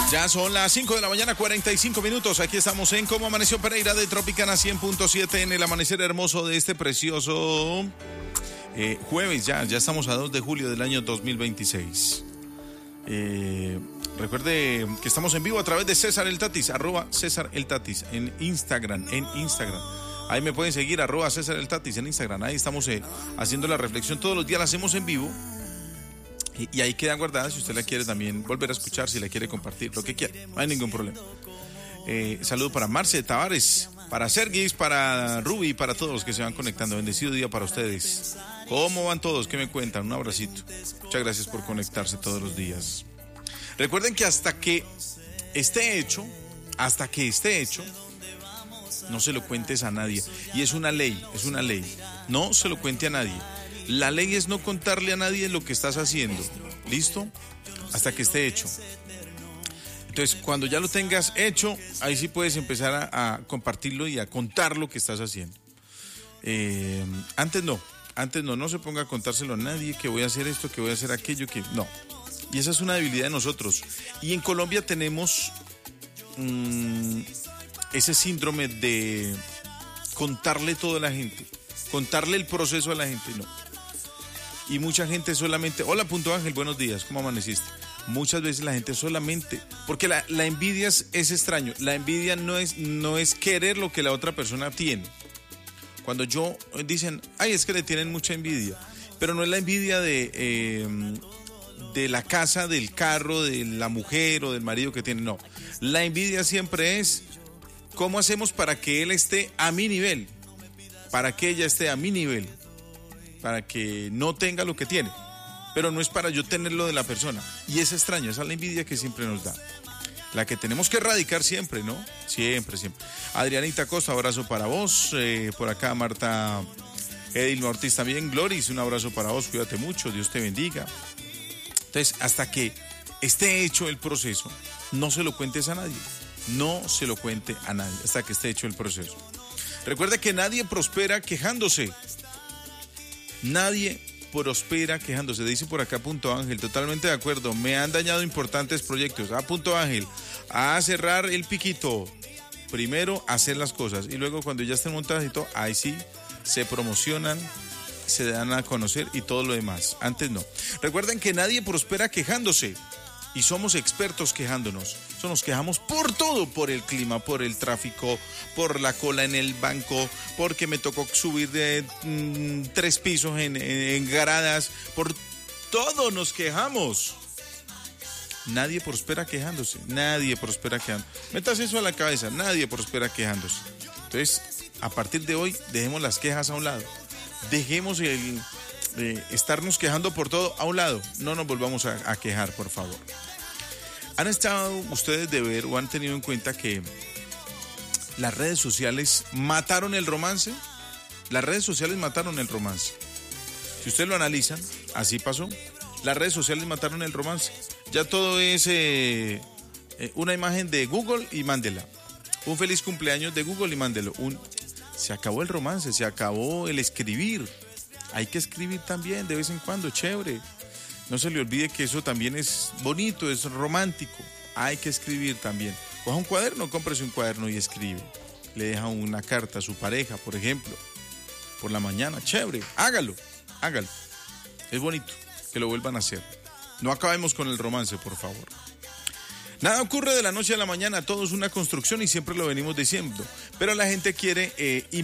Ya son las 5 de la mañana, 45 minutos. Aquí estamos en Cómo Amaneció Pereira de Tropicana 100.7 en el amanecer hermoso de este precioso jueves. Ya estamos a 2 de julio del año 2026. Recuerde que estamos en vivo a través de César El Tatis, @César El Tatis en Instagram. Ahí me pueden seguir, @César El Tatis en Instagram. Ahí estamos haciendo la reflexión. Todos los días la hacemos en vivo. Y ahí queda guardada si usted la quiere también volver a escuchar, si la quiere compartir, lo que quiera. No hay ningún problema. Saludo para Marce Tavares, para Sergis, para Ruby, para todos los que se van conectando. Bendecido día para ustedes. ¿Cómo van todos? ¿Qué me cuentan? Un abracito. Muchas gracias por conectarse todos los días. Recuerden que hasta que esté hecho, no se lo cuentes a nadie. Y es una ley. No se lo cuente a nadie. La ley es no contarle a nadie lo que estás haciendo. ¿Listo? Hasta que esté hecho. Entonces, cuando ya lo tengas hecho, ahí sí puedes empezar a compartirlo y a contar lo que estás haciendo. Antes no se ponga a contárselo a nadie, que voy a hacer esto, que voy a hacer aquello, que no. Y esa es una debilidad de nosotros. Y en Colombia tenemos ese síndrome de contarle todo a la gente, contarle el proceso a la gente, no. Y mucha gente solamente, hola Punto Ángel, buenos días, ¿cómo amaneciste? Muchas veces la gente solamente, porque la envidia es extraño, la envidia no es querer lo que la otra persona tiene. Cuando dicen, ay, es que le tienen mucha envidia, pero no es la envidia de la casa, del carro, de la mujer o del marido que tiene, no. La envidia siempre es, ¿cómo hacemos para que él esté a mi nivel? Para que ella esté a mi nivel. Para que no tenga lo que tiene, pero no es para yo tener lo de la persona. Y es extraño, esa es la envidia que siempre nos da, la que tenemos que erradicar siempre, ¿no? Siempre. Adrianita Costa, abrazo para vos. Por acá Marta Edil Ortiz también. Gloris, un abrazo para vos, cuídate mucho, Dios te bendiga. Entonces, hasta que esté hecho el proceso, no se lo cuentes a nadie. No se lo cuente a nadie, hasta que esté hecho el proceso. Recuerda que nadie prospera quejándose. Nadie prospera quejándose. Dice por acá Punto Ángel, totalmente de acuerdo. Me han dañado importantes proyectos. Punto Ángel, a cerrar el piquito. Primero hacer las cosas y luego cuando ya estén montadas y todo, ahí sí se promocionan, se dan a conocer y todo lo demás. Antes no. Recuerden que nadie prospera quejándose. Y somos expertos quejándonos. Nos quejamos por todo, por el clima, por el tráfico, por la cola en el banco, porque me tocó subir de 3 pisos en gradas, por todo nos quejamos. Nadie prospera quejándose, Metas eso a la cabeza, nadie prospera quejándose. Entonces, a partir de hoy, dejemos las quejas a un lado. Dejemos estarnos quejando por todo a un lado. No nos volvamos a quejar, por favor. ¿Han estado ustedes de ver o han tenido en cuenta que las redes sociales mataron el romance? Las redes sociales mataron el romance. Si ustedes lo analizan, así pasó. Las redes sociales mataron el romance. Ya todo es una imagen de Google y mándela. Un feliz cumpleaños de Google y mándelo. Se acabó el romance, se acabó el escribir. Hay que escribir también de vez en cuando, chévere. No se le olvide que eso también es bonito, es romántico. Hay que escribir también. Coja un cuaderno, cómprese un cuaderno y escribe. Le deja una carta a su pareja, por ejemplo, por la mañana. Chévere, hágalo. Es bonito que lo vuelvan a hacer. No acabemos con el romance, por favor. Nada ocurre de la noche a la mañana, todo es una construcción y siempre lo venimos diciendo. Pero la gente quiere